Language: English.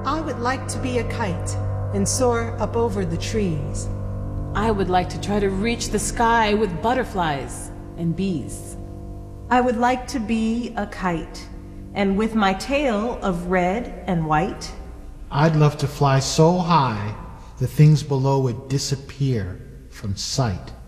I would like to be a kite and soar up over the trees. I would like to try to reach the sky with butterflies and bees. I would like to be a kite, and with my tail of red and white, I'd love to fly so high the things below would disappear from sight.